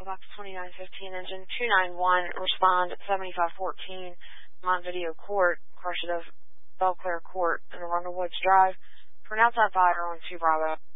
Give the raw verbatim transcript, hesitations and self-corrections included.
Box twenty-nine fifteen, engine two nine one, respond at seventy-five fourteen, Montevideo Court, Crush of Belclair Court, in Arundel Woods Drive, for an outside fire on two Bravo.